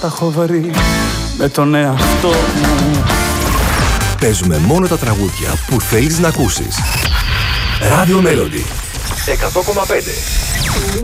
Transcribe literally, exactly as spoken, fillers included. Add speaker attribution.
Speaker 1: τα έχω βρει με τον εαυτό μου.
Speaker 2: Παίζουμε μόνο τα τραγούδια που θέλεις να ακούσεις. Radio Melody εκατό κόμμα πέντε.